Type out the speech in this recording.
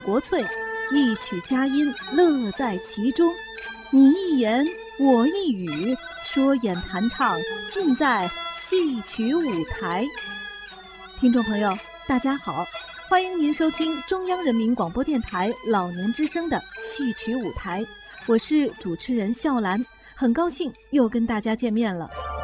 国粹，一曲佳音乐在其中。你一言我一语，说演弹唱尽在戏曲舞台。听众朋友大家好，欢迎您收听中央人民广播电台老年之声的戏曲舞台，我是主持人笑兰，很高兴又跟大家见面了。